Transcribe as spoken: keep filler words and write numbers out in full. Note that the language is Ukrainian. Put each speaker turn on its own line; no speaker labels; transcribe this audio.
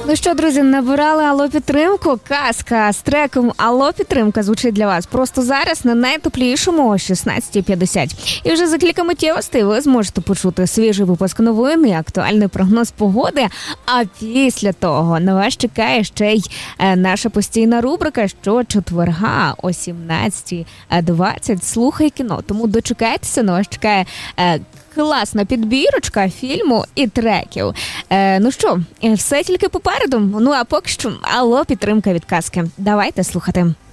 Ну що, друзі, набирали Алло Підтримку? Казка з треком Алло Підтримка звучить для вас просто зараз на найтеплішому о шістнадцята п'ятдесят. І вже за кілька миттєвостей ви зможете почути свіжий випуск новин і актуальний прогноз погоди. А після того на вас чекає ще й наша постійна рубрика щочетверга о сімнадцята двадцять «Слухай кіно». Тому дочекайтеся, на вас чекає класна підбірочка фільму і треків. Е, ну що, все тільки попереду. Ну а поки що Алло Підтримка від казки. Давайте слухати.